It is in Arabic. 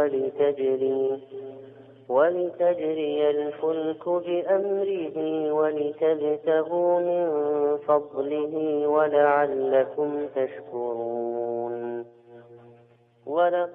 ولتجري الفلك بأمره ولتبتغوا من فضله ولعلكم تشكرون.